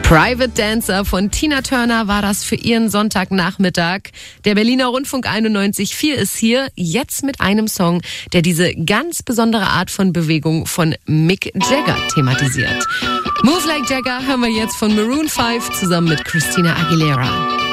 Private Dancer von Tina Turner war das für ihren Sonntagnachmittag. Der Berliner Rundfunk 91.4 ist hier, jetzt mit einem Song, der diese ganz besondere Art von Bewegung von Mick Jagger thematisiert. Move Like Jagger hören wir jetzt von Maroon 5 zusammen mit Christina Aguilera.